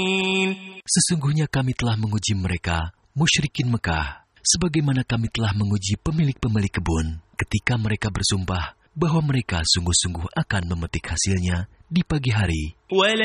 Sesungguhnya kami telah menguji mereka, musyrikin Mekah, sebagaimana kami telah menguji pemilik-pemilik kebun, ketika mereka bersumpah bahwa mereka sungguh-sungguh akan memetik hasilnya di pagi hari.